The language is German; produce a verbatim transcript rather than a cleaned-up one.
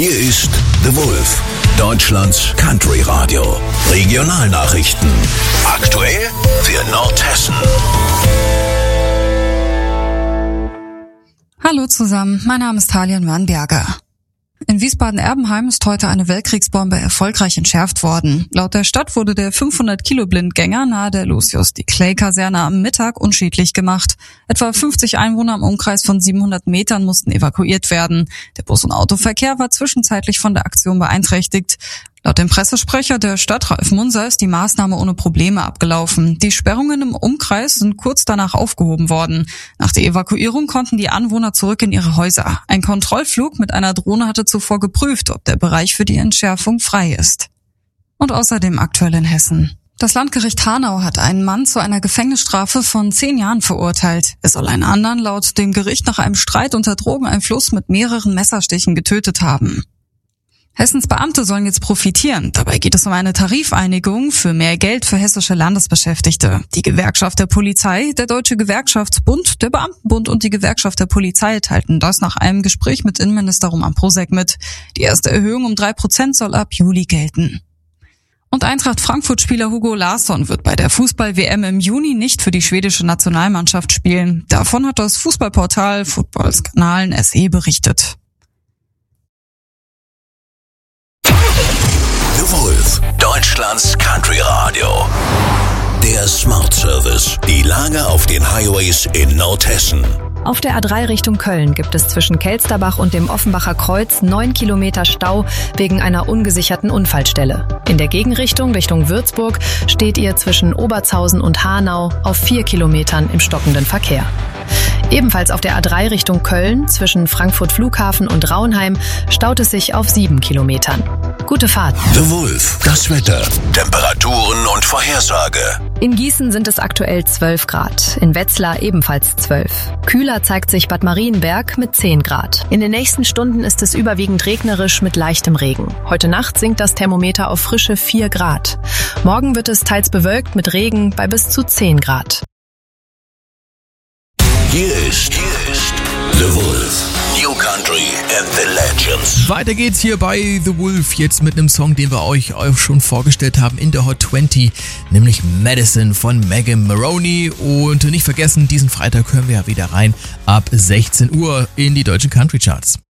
Hier ist The Wolf, Deutschlands Country Radio. Regionalnachrichten. Aktuell für Nordhessen. Hallo zusammen, mein Name ist Talian Wernberger. In Wiesbaden-Erbenheim ist heute eine Weltkriegsbombe erfolgreich entschärft worden. Laut der Stadt wurde der fünfhundert Kilo Blindgänger nahe der Lucius-die-Clay-Kaserne am Mittag unschädlich gemacht. Etwa fünfzig Einwohner im Umkreis von siebenhundert Metern mussten evakuiert werden. Der Bus- und Autoverkehr war zwischenzeitlich von der Aktion beeinträchtigt. Laut dem Pressesprecher der Stadt, Ralf Munser, ist die Maßnahme ohne Probleme abgelaufen. Die Sperrungen im Umkreis sind kurz danach aufgehoben worden. Nach der Evakuierung konnten die Anwohner zurück in ihre Häuser. Ein Kontrollflug mit einer Drohne hatte zuvor geprüft, ob der Bereich für die Entschärfung frei ist. Und außerdem aktuell in Hessen. Das Landgericht Hanau hat einen Mann zu einer Gefängnisstrafe von zehn Jahren verurteilt. Er soll einen anderen laut dem Gericht nach einem Streit unter Drogeneinfluss mit mehreren Messerstichen getötet haben. Hessens Beamte sollen jetzt profitieren. Dabei geht es um eine Tarifeinigung für mehr Geld für hessische Landesbeschäftigte. Die Gewerkschaft der Polizei, der Deutsche Gewerkschaftsbund, der Beamtenbund und die Gewerkschaft der Polizei teilten das nach einem Gespräch mit Innenminister Roman Posek mit. Die erste Erhöhung um drei Prozent soll ab Juli gelten. Und Eintracht Frankfurt-Spieler Hugo Larsson wird bei der Fußball-W M im Juni nicht für die schwedische Nationalmannschaft spielen. Davon hat das Fußballportal Footballskandalen S E berichtet. The Wolf, Deutschlands Country Radio. Der Smart Service. Die Lage auf den Highways in Nordhessen. Auf der A drei Richtung Köln gibt es zwischen Kelsterbach und dem Offenbacher Kreuz neun Kilometer Stau wegen einer ungesicherten Unfallstelle. In der Gegenrichtung Richtung Würzburg steht ihr zwischen Obertshausen und Hanau auf vier Kilometern im stockenden Verkehr. Ebenfalls auf der A drei Richtung Köln zwischen Frankfurt Flughafen und Raunheim staut es sich auf sieben Kilometern. Gute Fahrt. The Wolf, das Wetter, Temperaturen und Vorhersage. In Gießen sind es aktuell zwölf Grad, in Wetzlar ebenfalls zwölf. Kühler zeigt sich Bad Marienberg mit zehn Grad. In den nächsten Stunden ist es überwiegend regnerisch mit leichtem Regen. Heute Nacht sinkt das Thermometer auf frische vier Grad. Morgen wird es teils bewölkt mit Regen bei bis zu zehn Grad. Hier ist, hier ist The Wolf. New Country and the Legends. Weiter geht's hier bei The Wolf, jetzt mit einem Song, den wir euch auch schon vorgestellt haben in der Hot zwanzig, nämlich Medicine von Megan Maroney. Und nicht vergessen, diesen Freitag hören wir ja wieder rein ab sechzehn Uhr in die deutschen Country Charts.